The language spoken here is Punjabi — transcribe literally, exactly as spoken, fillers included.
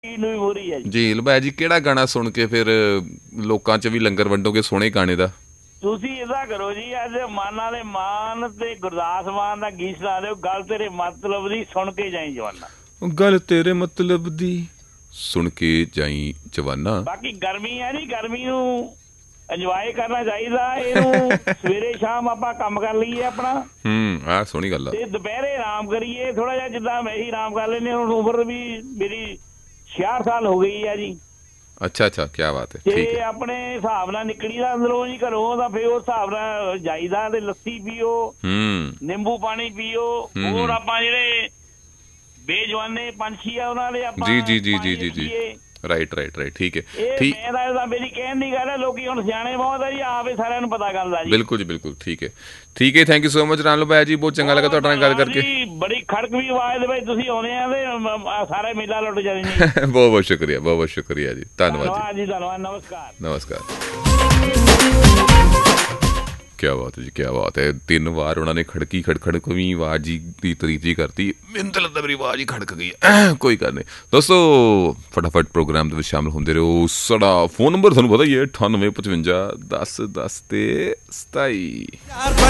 ਜੀ ਲਬਾਇਆ ਜੀ, ਕਿਹੜਾ ਗਾਣਾ ਸੁਣ ਕੇ ਫਿਰ ਲੋਕਾਂ 'ਚ ਵੀ ਲੰਗਰ ਵੰਡੋਗੇ ਸੋਹਣੇ ਗਾਣੇ ਦਾ? ਤੁਸੀਂ ਇਦਾਂ ਕਰੋ ਜੀ, ਅੱਜ ਮਾਨ ਵਾਲੇ ਮਾਨ ਤੇ ਗੁਰਦਾਸ ਮਾਨ ਦਾ ਗੀਤ ਸੁਣਾ ਦਿਓ, ਗੱਲ ਤੇਰੇ ਮਤਲਬ ਦੀ ਸੁਣ ਕੇ ਜਾਈ ਜਵਾਨਾ। ਗੱਲ ਤੇਰੇ ਮਤਲਬ ਦੀ ਸੁਣ ਕੇ ਜਾਈ ਜਵਾਨਾ। ਬਾਕੀ ਗਰਮੀ ਹੈ ਨੀ, ਗਰਮੀ ਨੂੰ ਇੰਜੋਏ ਕਰਨਾ ਚਾਹੀਦਾ। ਇਹਨੂੰ ਸਵੇਰੇ ਸ਼ਾਮ ਆਪਾਂ ਕੰਮ ਕਰ ਲਈਏ ਆਪਣਾ। ਹੂੰ, ਆਹ ਸੋਹਣੀ ਗੱਲ ਆ। ਤੇ ਦੁਪਹਿਰੇ ਆਰਾਮ ਕਰੀਏ ਥੋੜਾ ਜਿਹਾ, ਜਿੱਦਾਂ ਮੈਂ ਹੀ ਆਰਾਮ ਕਰ ਲੈਂਦੇ। ਹੁਣ ਉਮਰ ਵੀ ਮੇਰੀ ਛਿਆਹਠ ਸਾਲ ਹੋ ਗਈ ਆ ਜੀ। ਅੱਛਾ ਅੱਛਾ, ਕਿਆ ਬਾਤ ਹੈ। ਤੇ ਆਪਣੇ ਹਿਸਾਬ ਨਾਲ ਨਿਕਲੀ ਦਾ ਅੰਦਰੋਂ ਜੀ ਘਰੋਂ, ਤਾਂ ਫਿਰ ਉਸ ਹਿਸਾਬ ਨਾਲ ਜਾਈਦਾ। ਤੇ ਲੱਸੀ ਪੀਓ, ਨਿੰਬੂ ਪਾਣੀ ਪੀਓ। ਹੋਰ ਆਪਾਂ ਜਿਹੜੇ ਬੇਜਵਾਨੇ ਪੰਛੀ ਆ ਉਹਨਾਂ ਦੇ ਆਪਾਂ ਜੀ ਜੀ ਜੀ ਜੀ ਜੀ ਜੀ ਰਾਈਟ ਰਾਈਟ ਰਾਈਟ ਠੀਕ ਹੈ। ਠੀਕ, ਮੈਂ ਮੇਰੀ ਕਹਿਣ ਦੀ ਗੱਲ ਹੈ, ਲੋਕੀ ਹੁਣ ਸਿਆਣੇ ਬਹੁਤ ਆ ਜੀ, ਆਪੇ ਸਾਰਿਆਂ ਨੂੰ ਪਤਾ ਗੱਲ ਦਾ ਜੀ। ਬਿਲਕੁਲ ਜੀ ਬਿਲਕੁਲ, ਠੀਕ ਹੈ ਠੀਕ ਹੈ। Thank you so much Ram ਲਬਾਇਆ ਜੀ, ਬਹੁਤ ਚੰਗਾ ਲੱਗਾ ਤੁਹਾਡੇ ਨਾਲ ਗੱਲ ਕਰਕੇ। ਬੜੀ ਖੜਕ ਵੀ ਆਵਾਜ਼ ਦੇ ਵਿੱਚ ਤੁਸੀਂ ਆਉਂਦੇ ਆ ਤੇ ਸਾਰਾ ਮੇਲਾ ਲੁੱਟ ਜਾਂਦੇ ਜੀ। ਬਹੁਤ ਬਹੁਤ ਸ਼ੁਕਰੀਆ, ਬਹੁਤ ਬਹੁਤ ਸ਼ੁਕਰੀਆ ਜੀ, ਧੰਨਵਾਦ ਜੀ। ਧੰਨਵਾਦ, ਨਮਸਕਾਰ ਨਮਸਕਾਰ। ਕਿਆ ਬਾਤ ਹੈ ਜੀ, ਕਿਆ ਬਾਤ ਹੈ। ਤਿੰਨ ਵਾਰ ਉਹਨਾਂ ਨੇ ਖੜਕੀ ਖੜਖੜਕਵੀਂ ਆਵਾਜ਼ ਜੀ ਦੀ ਤਾਰੀਫ ਜੀ ਕਰਤੀ। ਮੈਨੂੰ ਤਾਂ ਲੱਗਦਾ ਮੇਰੀ ਆਵਾਜ਼ ਹੀ ਖੜਕ ਗਈ ਹੈ। ਕੋਈ ਗੱਲ ਨਹੀਂ ਦੋਸਤੋ, ਫਟਾਫਟ ਪ੍ਰੋਗਰਾਮ ਦੇ ਵਿੱਚ ਸ਼ਾਮਿਲ ਹੁੰਦੇ ਰਹੋ। ਸਾਡਾ ਫੋਨ ਨੰਬਰ ਤੁਹਾਨੂੰ ਪਤਾ ਹੀ ਹੈ, ਅਠਾਨਵੇਂ ਪਚਵੰਜਾ ਦਸ ਦਸ ਤੇ ਸਤਾਈ।